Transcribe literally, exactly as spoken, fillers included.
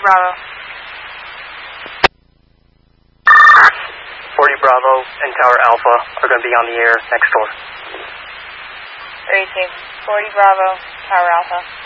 Bravo. forty Bravo and Tower Alpha are going to be on the air next door. thirty-two. forty Bravo, Tower Alpha.